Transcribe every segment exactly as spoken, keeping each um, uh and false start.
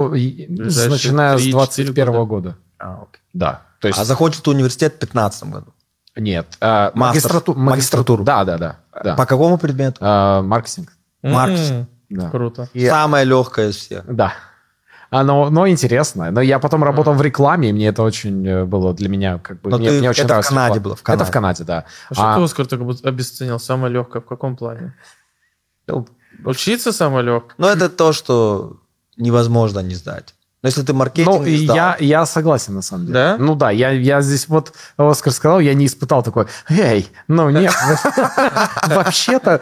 Ну, начиная с двадцать первого года. А, окей. Да. То есть... А закончил ты университет в пятнадцатом году? Нет. А, магистрату... Магистратуру? Да, да, да, да. По какому предмету? А, маркетинг. Маркетинг. Да. Круто. И... Самое легкое из всех. Да. Оно, но интересно. Но я потом работал в рекламе, и мне это очень было для меня как бы... Но мне, ты... мне очень это в Канаде было? В Канаде. Это в Канаде, да. А что а... ты, Оскар, так обесценил? Самое легкое в каком плане? Учиться самое легкое? Ну, это то, что невозможно не сдать. Но если ты маркетинг ну, не сдал... я, я согласен, на самом деле. Да? Ну да, я, я здесь вот, Оскар сказал, я не испытал такой, эй, ну нет, вообще-то...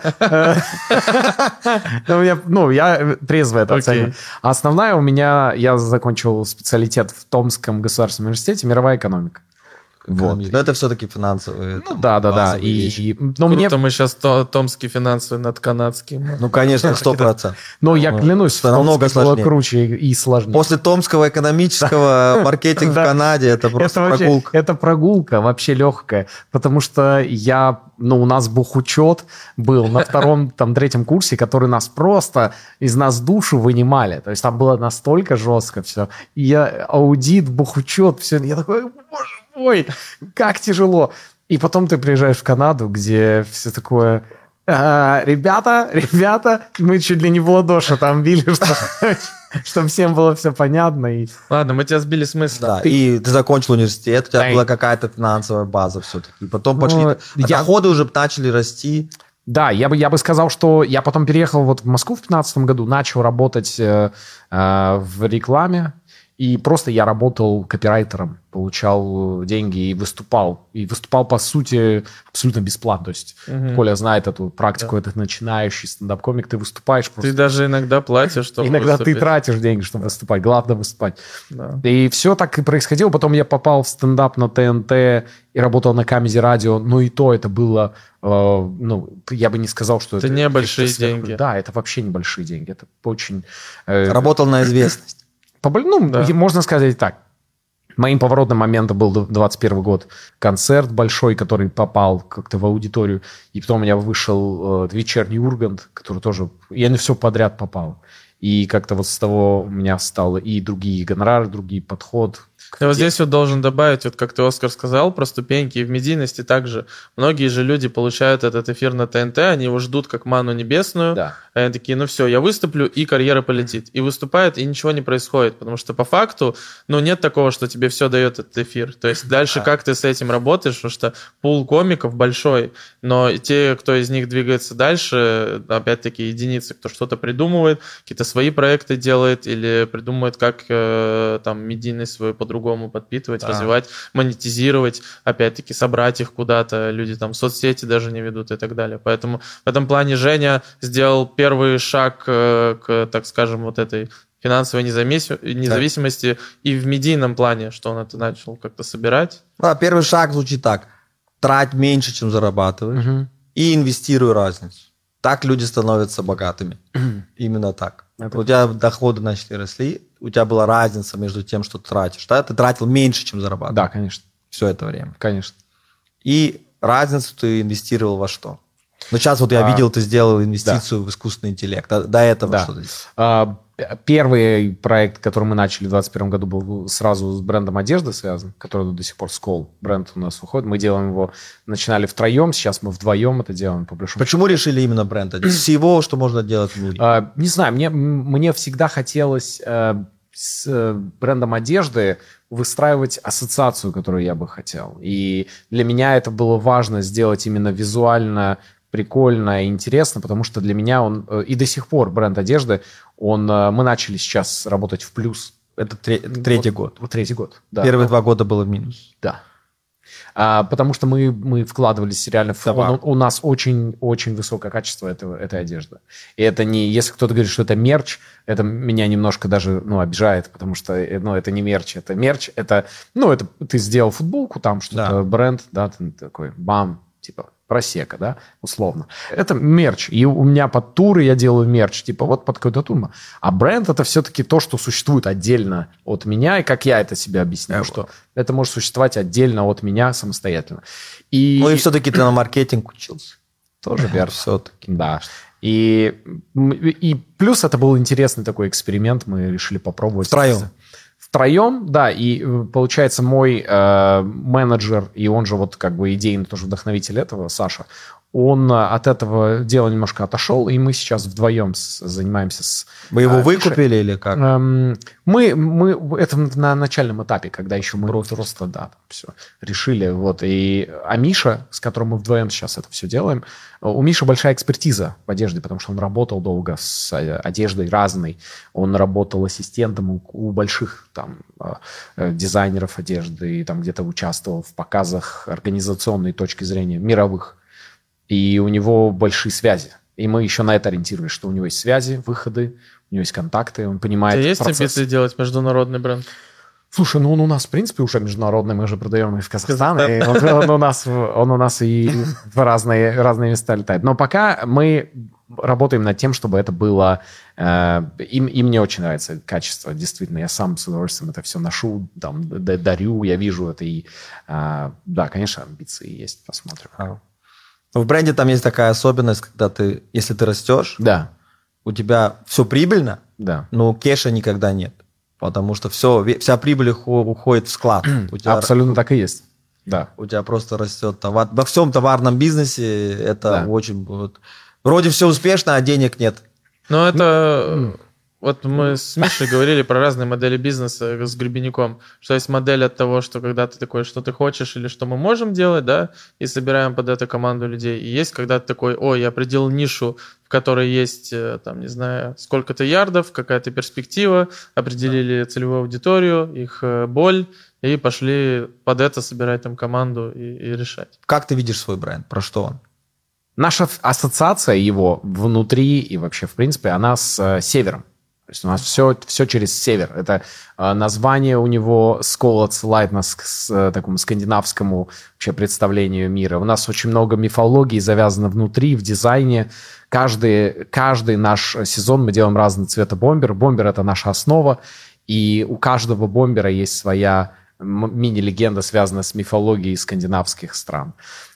Ну, я трезво это оцениваю. Основная у меня, я закончил специалитет в Томском государственном университете, мировая экономика. Вот. Но это все-таки финансовые. Ну да, да, да. И, и, но Круто, мне... мы сейчас то, томский финансовый над канадским. Ну, конечно, сто процентов. Ну, я клянусь, это намного сложнее. Было круче и сложнее. После томского экономического маркетинга в Канаде это просто прогулка. Это прогулка вообще легкая, потому что я, ну, у нас бухучет был на втором, там, третьем курсе, который нас просто из нас душу вынимали. То есть там было настолько жестко все. И я аудит, бухучет, все. Я такой, боже ой, как тяжело. И потом ты приезжаешь в Канаду, где все такое... А, ребята, ребята, мы чуть ли не в ладоши там били, чтобы всем было все понятно. И... Ладно, мы тебя сбили с мысли. Да, ты... И ты закончил университет, у тебя да, была и... какая-то финансовая база все-таки. И потом пошли... Ну, а я... доходы уже начали расти. Да, я бы, я бы сказал, что я потом переехал вот в Москву в пятнадцатом году, начал работать э, э, в рекламе. И просто я работал копирайтером, получал деньги и выступал. И выступал, по сути, абсолютно бесплатно. То есть угу. Коля знает эту практику, да. Это начинающий стендап-комик, ты выступаешь просто... Ты даже иногда платишь, чтобы Иногда выступить. Ты тратишь деньги, чтобы да. выступать. Главное выступать. Да. И все так и происходило. Потом я попал в стендап на ТНТ и работал на Камеди Радио. Но и то это было... Э, ну, я бы не сказал, что это... Это не большие деньги. Да, это вообще небольшие деньги. Это очень... Э, работал на известность. Ну, да. Можно сказать так. Моим поворотным моментом был двадцать первый год. Концерт большой, который попал как-то в аудиторию. И потом у меня вышел э, «Вечерний Ургант», который тоже... Я на все подряд попал. И как-то вот с того у меня стало и другие гонорары, другие подход. Я вот здесь вот должен добавить, вот как ты, Оскар, сказал, про ступеньки. И в медийности также многие же люди получают этот эфир на ТНТ, они его ждут как ману небесную. Да. И они такие, ну все, я выступлю, и карьера полетит. И выступает, и ничего не происходит. Потому что по факту, ну нет такого, что тебе все дает этот эфир. То есть дальше как ты с этим работаешь, потому что пул комиков большой, но те, кто из них двигается дальше, опять-таки единицы, кто что-то придумывает, какие-то свои проекты делает или придумывает, как э, там медийность свою по-другому подпитывать, да. развивать, монетизировать, опять-таки собрать их куда-то. Люди там соцсети даже не ведут и так далее. Поэтому в этом плане Женя сделал первый шаг э, к, так скажем, вот этой финансовой независ- независимости да. и в медийном плане, что он это начал как-то собирать. Да, первый шаг звучит так. Трать меньше, чем зарабатываешь, угу. и инвестируй разницу. Так люди становятся богатыми. Именно так. Это... У тебя доходы начали росли, у тебя была разница между тем, что ты тратишь. Да? Ты тратил меньше, чем зарабатывал. Да, конечно. Все это время. Конечно. И разницу ты инвестировал во что? Ну, сейчас вот я а, видел, ты сделал инвестицию да. в искусственный интеллект. До, до этого да. что ты сделал? А, первый проект, который мы начали в двадцать первом году, был сразу с брендом одежды связан, который до сих пор Скол. Бренд у нас выходит. Мы делаем его, начинали втроем, сейчас мы вдвоем это делаем. По большому Почему счету. Решили именно бренд одежды? Всего, что можно делать в мире? А, не знаю, мне, мне всегда хотелось а, с брендом одежды выстраивать ассоциацию, которую я бы хотел. И для меня это было важно сделать именно визуально прикольно и интересно, потому что для меня он... И до сих пор бренд одежды, он... Мы начали сейчас работать в плюс. Это тре- третий вот, год. Вот третий год, да. Первые два года было в минус. Да. А, потому что мы, мы вкладывались реально в... Он, у нас очень-очень высокое качество этого, этой одежды. И это не... Если кто-то говорит, что это мерч, это меня немножко даже ну, обижает, потому что ну, это не мерч, это мерч. Это, ну, это ты сделал футболку, там что-то, да. бренд, да, ты такой, бам, типа... Просека, да, условно. Это мерч. И у меня под туры я делаю мерч, типа вот под какой-то тур. А бренд — это все-таки то, что существует отдельно от меня, и как я это себе объясню, что это может существовать отдельно от меня самостоятельно. И... Ну и все-таки ты на маркетинг учился. Тоже верно. Все-таки. Да. И, и плюс это был интересный такой эксперимент, мы решили попробовать. Втроем? Втроем, да, и получается мой э, менеджер, и он же вот как бы идейный тоже вдохновитель этого, Саша, он от этого дела немножко отошел, и мы сейчас вдвоем с, занимаемся с... Вы его а, выкупили или как? Эм, мы, мы, это на начальном этапе, когда еще мы просто, просто да, там все решили. Вот, и, а Миша, с которым мы вдвоем сейчас это все делаем, у Миши большая экспертиза в одежде, потому что он работал долго с одеждой разной. Он работал ассистентом у, у больших там дизайнеров одежды, и там где-то участвовал в показах организационной точки зрения, мировых. И у него большие связи. И мы еще на это ориентировались, что у него есть связи, выходы, у него есть контакты, он понимает процесс. У тебя есть процесс. амбиции делать международный бренд? Слушай, ну он у нас, в принципе, уже международный, мы же продаем и в Казахстан, и он, он, у нас, он у нас и в разные, разные места летает. Но пока мы работаем над тем, чтобы это было... Э, и, и мне очень нравится качество, действительно, я сам с удовольствием это все ношу, там, дарю, я вижу это, и э, да, конечно, амбиции есть, посмотрим. В бренде там есть такая особенность, когда ты, если ты растешь, да. у тебя все прибыльно, да. но кэша никогда нет. Потому что все, вся прибыль уходит в склад. У тебя, абсолютно так и есть. Да. У тебя просто растет товар. Во всем товарном бизнесе это да. очень... Вот, вроде все успешно, а денег нет. Ну, это... Вот мы с Мишей говорили про разные модели бизнеса с Гребенником, что есть модель от того, что когда ты такой, что ты хочешь или что мы можем делать, да, и собираем под это команду людей. И есть, когда ты такой, ой, я определил нишу, в которой есть, там, не знаю, сколько-то ярдов, какая-то перспектива, определили да. целевую аудиторию, их боль, и пошли под это собирать там команду и, и решать. Как ты видишь свой бренд? Про что он? Наша ассоциация его внутри и вообще, в принципе, она с э, севером. То есть у нас все, все через север. Это э, название у него Skål отсылает нас к с, э, такому скандинавскому вообще представлению мира. У нас очень много мифологии завязано внутри, в дизайне. Каждый, каждый наш сезон мы делаем разные цвета бомбер. Бомбер – это наша основа. И у каждого бомбера есть своя мини-легенда, связанная с мифологией скандинавских стран.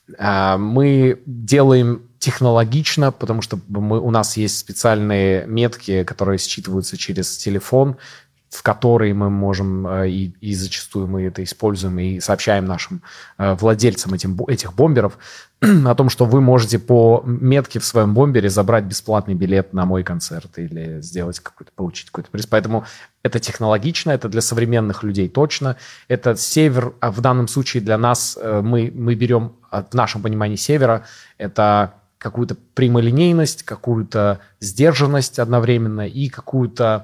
Э, мы делаем... технологично, потому что мы, у нас есть специальные метки, которые считываются через телефон, в которые мы можем, и, и зачастую мы это используем, и сообщаем нашим владельцам этим, этих бомберов о том, что вы можете по метке в своем бомбере забрать бесплатный билет на мой концерт или сделать какой-то, получить какой-то приз. Поэтому это технологично, это для современных людей точно. Это север, а в данном случае для нас, мы, мы берем, в нашем понимании севера, это какую-то прямолинейность, какую-то сдержанность одновременно и какую-то,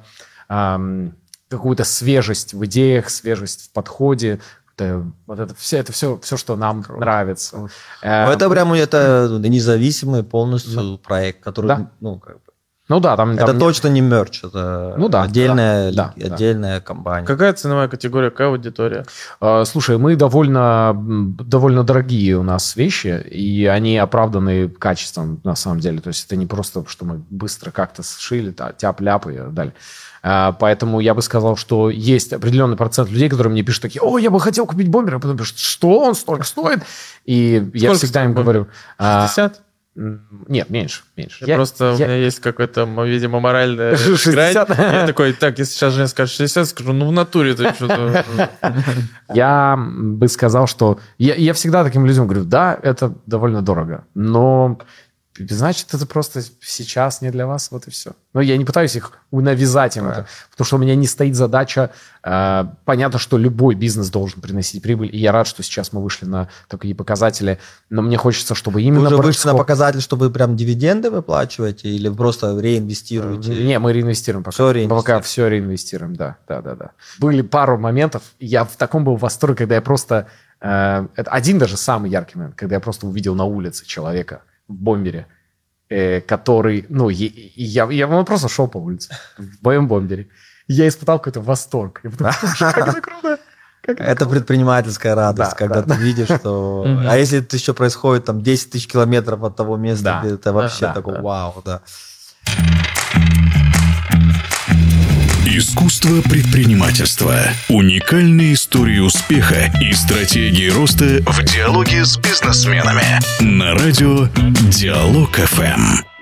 эм, какую-то свежесть в идеях, свежесть в подходе. Это, вот это все, это все, все, что нам Круто. Нравится. Ну, это прямо это независимый полностью да. проект, который, да. ну, как бы, ну да, там... Это там точно не мерч, это ну, да, отдельная, да, отдельная да. компания. Какая ценовая категория, какая аудитория? Слушай, мы довольно, довольно дорогие у нас вещи, и они оправданы качеством на самом деле. То есть это не просто, что мы быстро как-то сшили, тяп-ляп и далее. Поэтому я бы сказал, что есть определенный процент людей, которые мне пишут такие, о, я бы хотел купить бомбер, а потом пишут, что он столько стоит? И Сколько я всегда им говорю... шестьдесят? Нет, меньше, меньше. Я, я просто, я... у меня есть какой-то, видимо, моральная грань. Я такой, так, если сейчас Женя скажет шестьдесят, скажу, ну в натуре ты что-то... Я бы сказал, что... Я, я всегда таким людям говорю, да, это довольно дорого, но... Значит, это просто сейчас не для вас, вот и все. Но я не пытаюсь их навязать им это, потому что у меня не стоит задача. Э, понятно, что любой бизнес должен приносить прибыль, и я рад, что сейчас мы вышли на такие показатели, но мне хочется, чтобы именно... Вы уже вышли на показатель, что вы прям дивиденды выплачиваете или просто реинвестируете? Не, мы реинвестируем пока. Все реинвестируем. Пока все реинвестируем, да, да, да, да. Были пару моментов, я в таком был восторге, когда я просто... Э, это один даже самый яркий момент, когда я просто увидел на улице человека в бомбере, э, который, ну, я, я, я он просто шел по улице в моем бомбере. Я испытал какой-то восторг. Я подумал, как это круто. Как это круто. Предпринимательская радость, да, когда да, ты да. видишь, что... А если это еще происходит там десять тысяч километров от того места, да. где это вообще да, такой да. вау, да. Искусство предпринимательства. Уникальные истории успеха и стратегии роста в диалоге с бизнесменами. На радио Диалог эф эм.